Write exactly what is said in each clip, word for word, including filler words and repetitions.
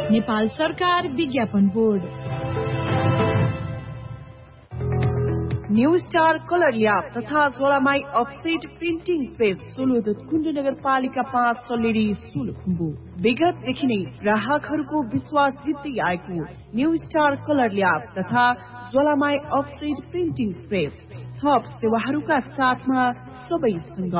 नेपाल सरकार विज्ञापन board. New star colour lab तथा झोलामाई अफसेट प्रिन्टिङ प्रेस सोलुदुत कुण्ड नगरपालिका पाँच सल्लेरी सोलुखुम्बु। विगतदेखि नै ग्राहकहरूको विश्वास जित्दै आएको न्यू स्टार कलर ल्याब तथा झोलामाई अफसेट प्रिन्टिङ प्रेस थप सेवाहरूका साथमा सबैसँग।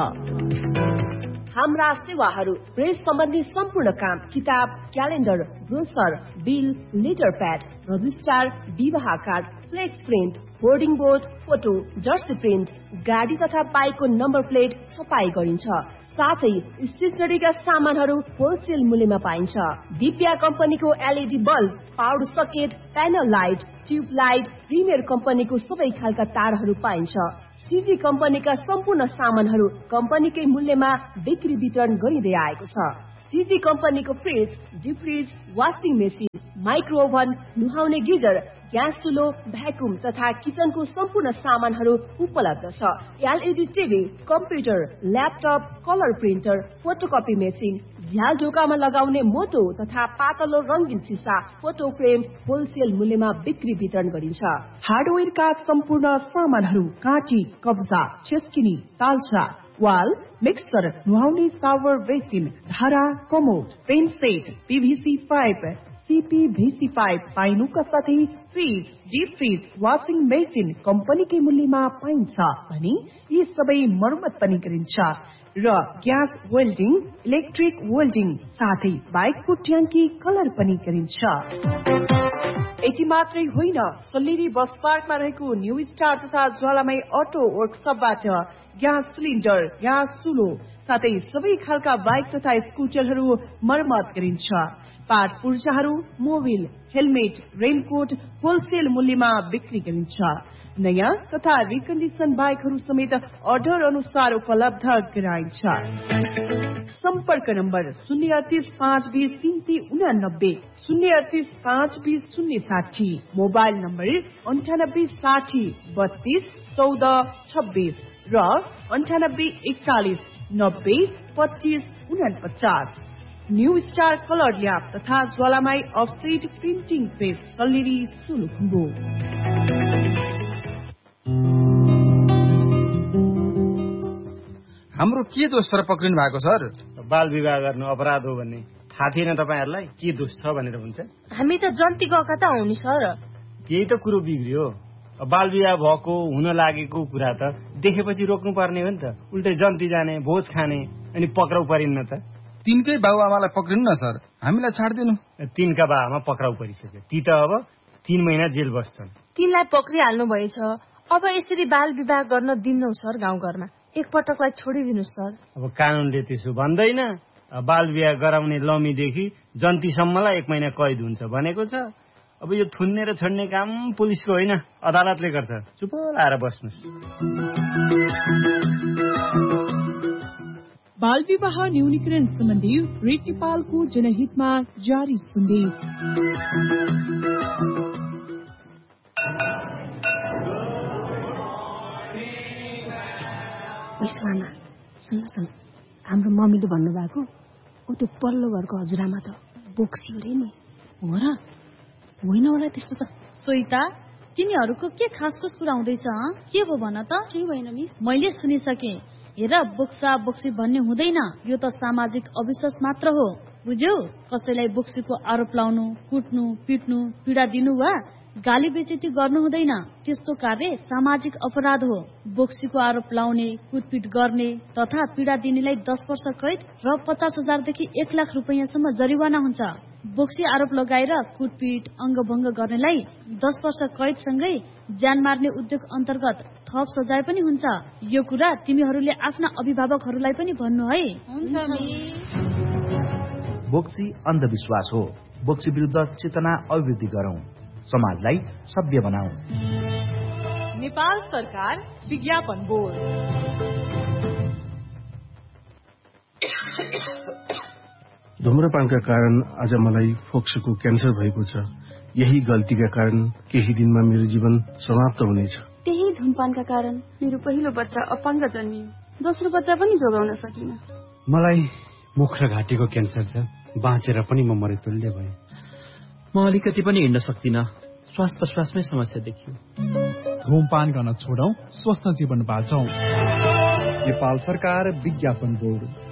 हाम्रा सेवाहरू प्रेस सम्बन्धी सम्पूर्ण काम, किताब, calendar, brochure, bill, letter pad, registrar, विवाह card, flex print, hoarding board, photo, Jersey print, गाडी तथा बाइकको नम्बर प्लेट छपाई गरिन्छ। साथै स्टेसनरीका सामानहरू होलसेल मूल्यमा पाइन्छ। दिव्या कम्पनीको LED bulb, power socket, panel light, tube light, premier कम्पनीको सबै खालका तारहरू पाइन्छ। सीजी कम्पनीका सम्पूर्ण सामानहरू कम्पनीकै मूल्यमा बिक्री वितरण गरिँदै आएको छ। सीजी कम्पनीको fridge, deep fridge, washing machine, micro oven, नुहाउने गिजर, ग्यास चुलो, भ्याकुम तथा किचनको सम्पूर्ण सामानहरू उपलब्ध छ। LED TV, computer, laptop, colour printer, photocopy machine, झ्याल ढोकामा लगाउने मोटो तथा पातलो रंगीन सिसा, फोटो फ्रेम होलसेल मूल्यमा बिक्री वितरण गरिन्छ। हार्डवेयरका सम्पूर्ण सामानहरू काँटी, कब्जा, चेस्किनी, तालसा, वाल, मिक्सर, नुहाउने सावर बेसिन, धारा, commode, pain set, पीभीसी pipe, सीपीभीसी pipe पाइनुका साथै fridge, deep fridge, washing machine कम्पनीकै मूल्यमा पाइन्छ अनि यी सबै मर्मत पनि गरिन्छ र ग्यास वेल्डिङ, इलेक्ट्रिक वेल्डिङ साथै बाइकको ट्याङ्की कलर पनि गरिन्छ। यति मात्रै होइन, सल्लेरी बस पार्कमा रहेको न्यू स्टार तथा ज्वालामाई अटो वर्कसपबाट ग्यास सिलिन्डर, ग्यास चुलो साथै सबै खालका बाइक तथा स्कुटरहरू मर्मत गरिन्छ। Part पूर्जाहरू, Mobil, helmet, raincoat wholesale मूल्यमा बिक्री गरिन्छ। नयाँ तथा रिकन्डिसन बाइकहरू समेत अर्डर अनुसार उपलब्ध गराइन्छ। सम्पर्क नम्बर शून्य अडतिस पाँच बीस तीन सय उनानब्बे, शून्य अडतिस पाँच बीस शून्य साठी, मोबाइल नम्बर अन्ठानब्बे साठी बत्तीस चौध छब्बीस र अन्ठानब्बे एकचालिस नब्बे पच्चीस उनपचास। न्यू स्टार कलर ल्याब तथा ज्वालामाई offset printing press Salleri Solukhumbu. हाम्रो के दोष सर पक्रिनु भएको सर? बाल विवाह गर्नु अपराध हो भन्ने थाहा थिएन तपाईहरुलाई? के दोष छ भनेर हुन्छ? हामी त जन्ती गएका त हो नि सर। त्यही त कुरो बिग्रियो। बाल विवाह भएको हुन लागेको कुरा त देखेपछि रोक्नु पर्ने हो नि त। उल्टै जन्ती जाने, भोज खाने अनि पक्राउ परिन्न त। तिनकै बाबुआमालाई पक्रिनु न सर, हामीलाई छाड्दिनु। तिनका बाबुआमा पक्राउ परिसक्यो, ती त अब तीन महिना जेल बस्छन्। तिनलाई पक्रिहाल्नु भएछ, अब यसरी बाल विवाह गर्न दिन्नौ सर। गाउँघरमा एकपटकलाई छोडिदिनु सर। अब कानूनले त्यसो भन्दैन। बाल विवाह गराउने लमीदेखि जन्तीसम्मलाई एक महिना कैद हुन्छ भनेको छ। अब यो थुन्ने र छोड्ने काम पुलिसको होइन, अदालतले गर्छ। चुप लाएर बस्नुस्। बाल विवाह न्यूनीकरण सम्बन्धी रेड नेपालको जनहितमा जारी सन्देश। सुन सुन, हाम्रो मम्मीले भन्नुभएको ऊ त्यो पल्लो घरको हजुरआमा त बोक्सी अरे नि। हो र? होइन होला त्यस्तो त। सोइता, तिनीहरूको के खासखुस कुरा हुँदैछ? के हो भन त? केही भएन मिस, मैले सुनिसके। हेर, बोक्सा बोक्सी भन्ने हुँदैन, यो त सामाजिक अविश्वास मात्र हो, बुझ्यौ? कसैलाई बोक्सीको आरोप लाउनु, कुट्नु, पिट्नु, पीडा दिनु वा गाली बेइज्जती गर्नु हुँदैन। त्यस्तो कार्य सामाजिक अपराध हो। बोक्सीको आरोप लाउने, कुटपिट गर्ने तथा पीडा दिनेलाई दस वर्ष कैद र पचास हजारदेखि एक लाख रुपियाँसम्म जरिवाना हुन्छ। बोक्सी आरोप लगाएर कुटपिट, अङ्गभङ्ग गर्नेलाई दस वर्ष कैदसँगै ज्यान मार्ने उद्योग अन्तर्गत थप सजाय पनि हुन्छ। यो कुरा तिमीहरूले आफ्ना अभिभावकहरूलाई पनि भन्नु है। बोक्सी अन्धविश्वास हो। बोक्सी विरुद्ध चेतना अभिवृद्धि गरौं, समाजलाई सभ्य बनाऊ। नेपाल सरकार विज्ञापन बोर्ड। धुम्रपानका कारण आज मलाई फोक्सोको क्यान्सर भएको छ। यही गल्तीका कारण केही दिनमा मेरो जीवन समाप्त हुनेछ। त्यही धुमपानका कारण मेरो पहिलो बच्चा अपाङ्ग जन्मियो, दोस्रो बच्चा पनि जोगाउन सकिन। मलाई मुख र घाँटीको क्यान्सर छ, बाँचेर पनि म मरेतुल्य भएँ। अलिकति पनि हिँड्न सक्दिनँ। श्वास प्रश्वासमै समस्या देखियो। धूमपान गर्न छोडौं, स्वस्थ जीवन बाँचौं। नेपाल सरकार विज्ञापन बोर्ड।